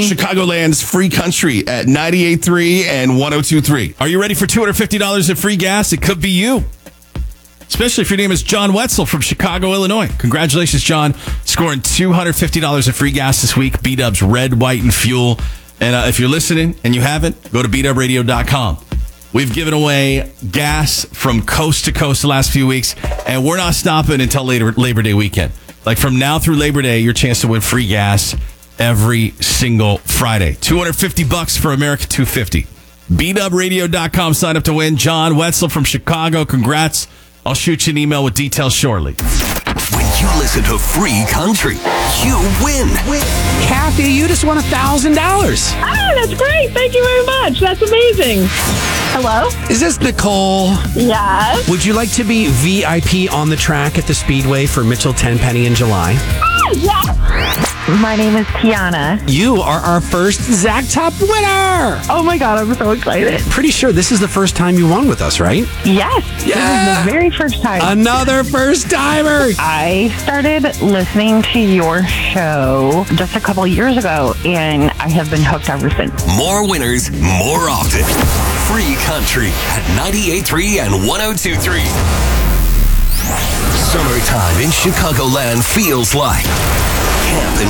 Chicagoland's free country at 98.3 and 102.3. Are you ready for $250 in free gas? It could be you. Especially if your name is John Wetzel from Chicago, Illinois. Congratulations, John. Scoring $250 in free gas this week. B-Dub's Red, White, and Fuel. And if you're listening and you haven't, go to BDubRadio.com. We've given away gas from coast to coast the last few weeks, and we're not stopping until Labor Day weekend. Like from now through Labor Day, your chance to win free gas every single Friday. $250 for America 250. BDubRadio.com. Sign up to win. John Wetzel from Chicago. Congrats. I'll shoot you an email with details shortly. When you listen to Free Country, you win. Kathy, you just won $1,000. Oh, that's great. Thank you very much. That's amazing. Hello? Is this Nicole? Yes. Would you like to be VIP on the track at the Speedway for Mitchell Tenpenny in July? Yes. My name is Tiana. You are our first Zach Top winner. Oh my God, I'm so excited. Pretty sure this is the first time you won with us, right? Yes. Yeah. This is the very first time. Another first timer. I started listening to your show just a couple years ago, and I have been hooked ever since. More winners, more often. Free Country at 98.3 and 102.3. Summertime in Chicagoland feels like camp